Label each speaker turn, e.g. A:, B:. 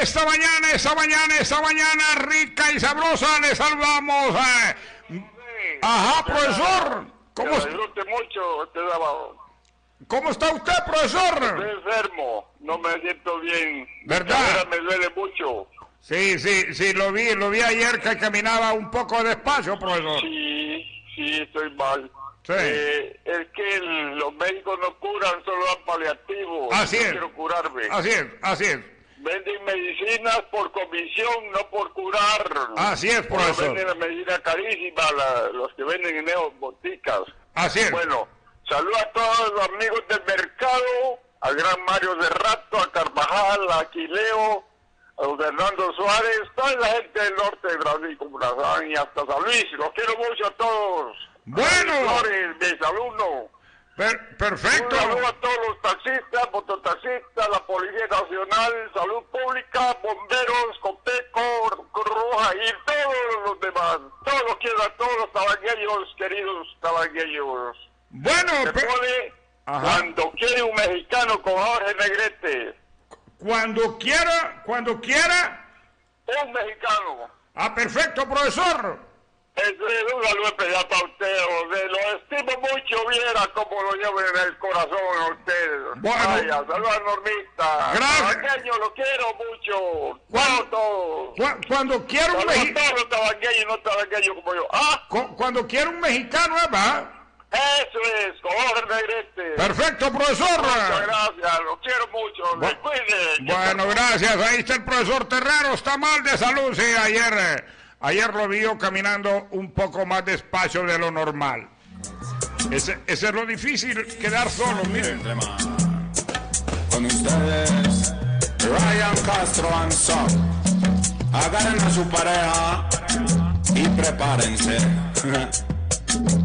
A: esta mañana rica y sabrosa le saludamos. Ajá, profesor.
B: ¿Cómo disfrute mucho este sábado?
A: ¿Cómo está usted, profesor?
B: Estoy enfermo, no me siento bien.
A: ¿Verdad?
B: Me duele mucho.
A: Sí, lo vi ayer que caminaba un poco despacio, profesor.
B: Sí, estoy mal.
A: Sí.
B: Es que los médicos no curan, solo dan paliativos.
A: Así es.
B: Quiero curarme.
A: Así es.
B: Venden medicinas por comisión, no por curar.
A: Así es, profesor.
B: Venden la medicina carísima, los que venden en esas boticas.
A: Así es.
B: Bueno, saludo a todos los amigos del mercado, al gran Mario Cerrato, a Carvajal, a Aquileo, a don Fernando Suárez, toda la gente del norte de Brasil, como Corazón y hasta San Luis. Los quiero mucho a todos.
A: Bueno.
B: Flores, mis alumnos.
A: Perfecto.
B: Un saludo a todos los taxistas, mototaxistas, la Policía Nacional, Salud Pública, bomberos, Copeco, Cruz Roja y todos los demás. Todos los quiero a todos los tabaqueños, queridos tabaqueños.
A: Bueno,
B: Se pone cuando quiere un mexicano con Jorge Negrete.
A: Cuando quiera.
B: Un mexicano.
A: Perfecto, profesor.
B: Es un saludo especial para usted, José. Lo estimo mucho, viera cómo lo llevo en el corazón a usted.
A: Bueno.
B: Vaya, saludos a Normita.
A: Gracias.
B: Tabaqueño, lo quiero mucho.
A: Cuando quiera un mexicano.
B: Todos los tabaqueños, no tabaqueños como yo.
A: Cuando quiera un mexicano, ¿verdad?
B: Eso es, con Jorge Negrete.
A: Perfecto, profesor.
B: Muchas gracias, lo quiero mucho. Me cuide.
A: Bueno, gracias. Ahí está el profesor Terrero. Está mal de salud, sí, Ayer lo vio caminando un poco más despacio de lo normal. Ese es lo difícil, quedar solo, miren.
C: Con ustedes, Ryan Castro and Son. Agarren a su pareja y prepárense.